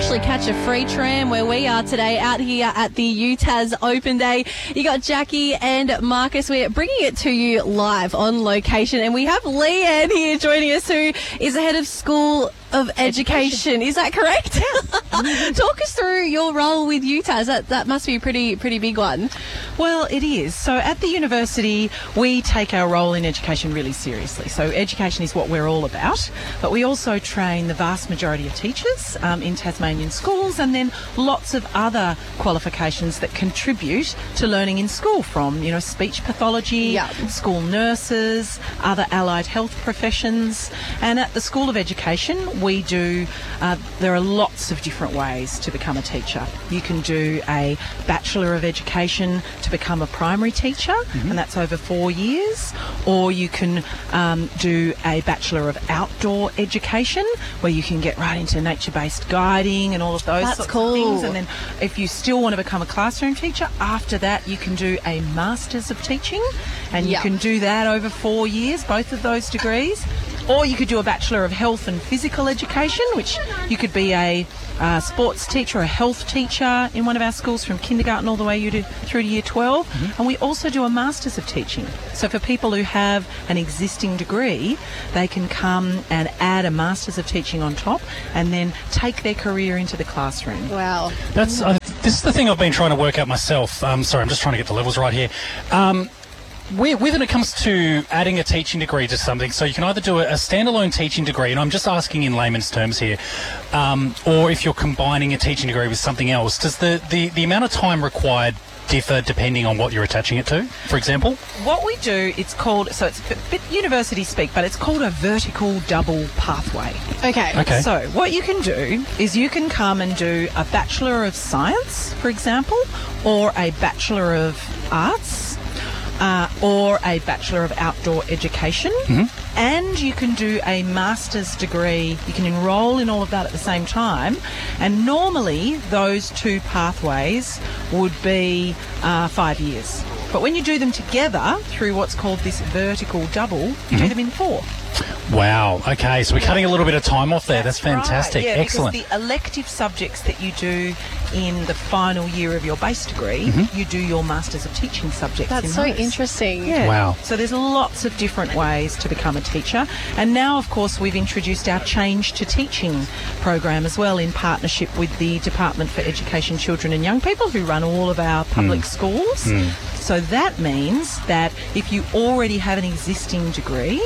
actually catch a free tram where we are today out here at the UTAS Open Day. You got Jackie and Marcus. We're bringing it to you live on location, and we have Leanne here joining us, who is the head of School of Education. Is that correct? Yeah. Talk us through your role with UTAS. That must be a pretty big one. Well, it is. So at the university, we take our role in education really seriously. So education is what we're all about, but we also train the vast majority of teachers in Tasmanian schools, and then lots of other qualifications that contribute to learning in school, from, speech pathology, school nurses, other allied health professions. And at the School of Education, we do, there are lots of different ways to become a teacher. You can do a Bachelor of Education to become a primary teacher, and that's over 4 years. Or you can do a Bachelor of Outdoor Education, where you can get right into nature-based guiding and all of those sorts of things. And then if you still want to become a classroom teacher, after that you can do a Masters of Teaching, and you can do that over 4 years, both of those degrees. Or you could do a Bachelor of Health and Physical Education, which you could be a sports teacher, a health teacher in one of our schools from kindergarten all the way through to year 12. And we also do a Masters of Teaching. So for people who have an existing degree, they can come and add a Masters of Teaching on top and then take their career into the classroom. Wow. This is the thing I've been trying to work out myself. Sorry, I'm just trying to get the levels right here. When it comes to adding a teaching degree to something, so you can either do a standalone teaching degree, and I'm just asking in layman's terms here, or if you're combining a teaching degree with something else, does the amount of time required differ depending on what you're attaching it to, for example? What we do, it's a bit university speak, but it's called a vertical double pathway. Okay. So what you can do is you can come and do a Bachelor of Science, for example, or a Bachelor of Arts, or a Bachelor of Outdoor Education, and you can do a Master's degree. You can enrol in all of that at the same time, and normally those two pathways would be 5 years. But when you do them together through what's called this vertical double, you do them in 4. Wow. Okay, so we're cutting a little bit of time off there. That's fantastic. Right. Yeah, excellent. Because the elective subjects that you do in the final year of your base degree, you do your Masters of Teaching subjects. That's in so those. interesting. Yeah. Wow. So there's lots of different ways to become a teacher. And now, of course, we've introduced our Change to Teaching program as well, in partnership with the Department for Education, Children and Young People, who run all of our public schools. So that means that if you already have an existing degree,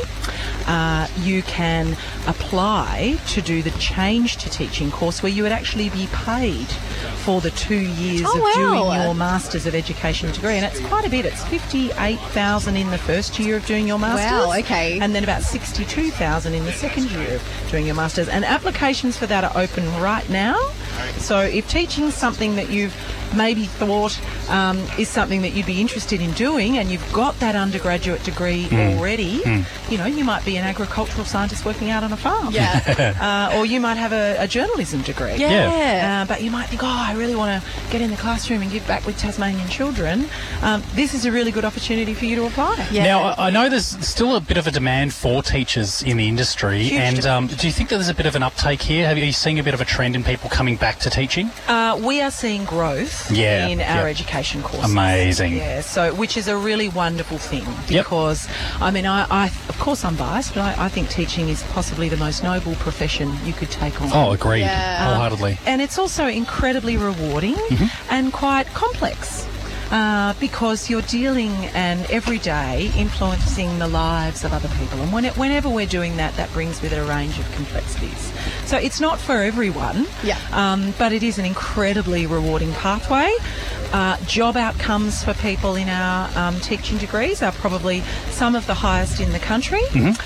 you can apply to do the Change to Teaching course, where you would actually be paid for the 2 years of doing your Masters of Education degree. And it's quite a bit. It's $58,000 in the first year of doing your Masters. Wow, okay. And then about $62,000 in the second year of doing your Masters. And applications for that are open right now. So if teaching's something that you've maybe thought is something that you'd be interested in doing, and you've got that undergraduate degree already, you might be an agricultural scientist working out on a farm. Or you might have a journalism degree. But you might think, I really want to get in the classroom and give back with Tasmanian children. This is a really good opportunity for you to apply. Now, I know there's still a bit of a demand for teachers in the industry. Huge and do you think that there's a bit of an uptake here? Are you seeing a bit of a trend in people coming back to teaching? We are seeing growth in our education courses. Amazing. Yeah, so which is a really wonderful thing, because I of course I'm biased, but I think teaching is possibly the most noble profession you could take on. Oh, agreed. Wholeheartedly. And it's also incredibly rewarding and quite complex. Because you're dealing and every day influencing the lives of other people. And whenever we're doing that, that brings with it a range of complexities. So it's not for everyone, but it is an incredibly rewarding pathway. Job outcomes for people in our teaching degrees are probably some of the highest in the country.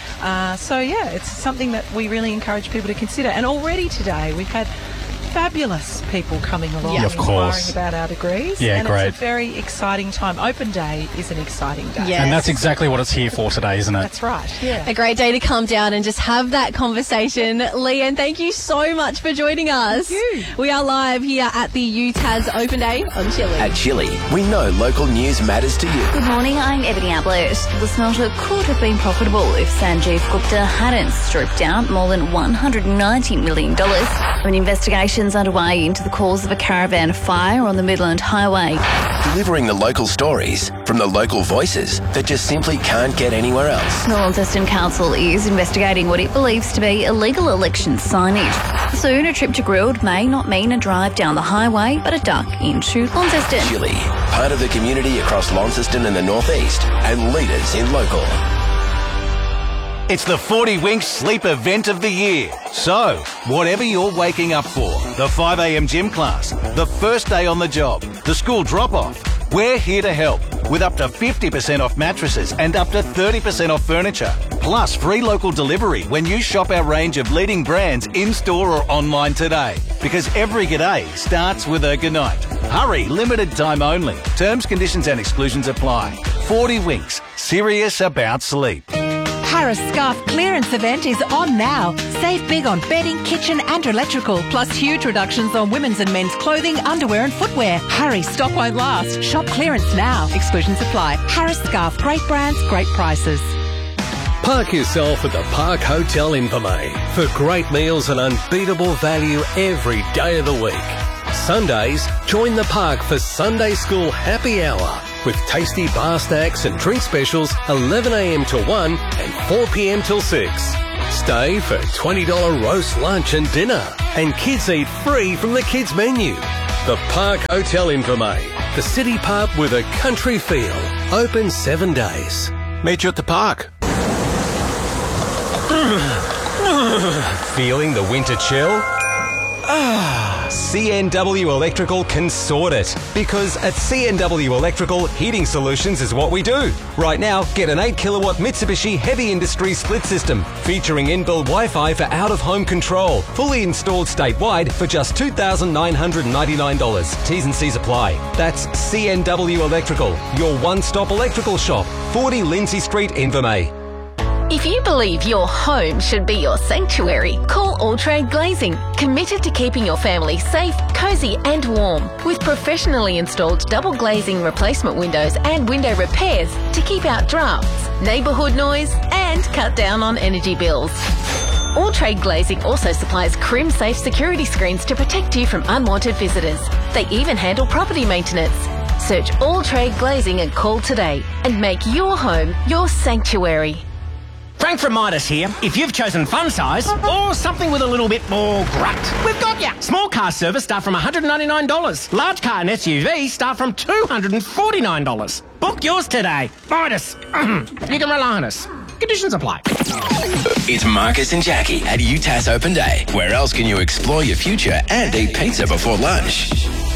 It's something that we really encourage people to consider. And already today we've had fabulous people coming along inquiring about our degrees. And great. It's a very exciting time. Open Day is an exciting day. And that's exactly what it's here for today, isn't it? That's right, A great day to come down and just have that conversation. Leanne, thank you so much for joining us. Thank you. We are live here at the UTAS Open Day on Chile. At Chile, we know local news matters to you. Good morning, I'm Ebony Ablett. The smelter could have been profitable if Sanjeev Gupta hadn't stripped out more than $190 million. An investigation investigations underway into the cause of a caravan fire on the Midland Highway. Delivering the local stories from the local voices that just simply can't get anywhere else. The Launceston Council is investigating what it believes to be illegal election signage. Soon, a trip to Grilled may not mean a drive down the highway, but a duck into Launceston. Chili, part of the community across Launceston and the northeast, and leaders in local. It's the 40 Winks sleep event of the year. So, whatever you're waking up for, the 5 a.m. gym class, the first day on the job, the school drop-off, we're here to help with up to 50% off mattresses and up to 30% off furniture. Plus free local delivery when you shop our range of leading brands in-store or online today. Because every g'day starts with a goodnight. Hurry, limited time only. Terms, conditions and exclusions apply. 40 Winks, serious about sleep. Harris Scarf clearance event is on now. Save big on bedding, kitchen and electrical, plus huge reductions on women's and men's clothing, underwear and footwear. Hurry, stock won't last. Shop clearance now. Exclusions apply. Harris Scarf, great brands, great prices. Park yourself at the Park Hotel Invermay for great meals and unbeatable value every day of the week. Sundays, join the park for Sunday School Happy Hour with tasty bar snacks and drink specials 11 a.m. till 1 and 4 p.m. till 6. Stay for $20 roast lunch and dinner, and kids eat free from the kids menu. The Park Hotel Invermay, the city pub with a country feel. Open 7 days. Meet you at the park. Feeling the winter chill? CNW Electrical can sort it. Because at CNW Electrical, heating solutions is what we do. Right now, get an 8 kilowatt Mitsubishi Heavy Industry split system featuring inbuilt Wi-Fi for out-of-home control. Fully installed statewide for just $2,999. T's and C's apply. That's CNW Electrical, your one-stop electrical shop. 40 Lindsay Street, Invermay. If you believe your home should be your sanctuary, call All Trade Glazing, committed to keeping your family safe, cosy and warm, with professionally installed double glazing replacement windows and window repairs to keep out drafts, neighbourhood noise and cut down on energy bills. All Trade Glazing also supplies Crim-safe security screens to protect you from unwanted visitors. They even handle property maintenance. Search All Trade Glazing and call today and make your home your sanctuary. Frank from Midas here. If you've chosen fun size or something with a little bit more grunt, we've got ya. Small car service start from $199. Large car and SUV start from $249. Book yours today. Midas. You can rely on us. Conditions apply. It's Marcus and Jackie at UTAS Open Day. Where else can you explore your future and eat pizza before lunch?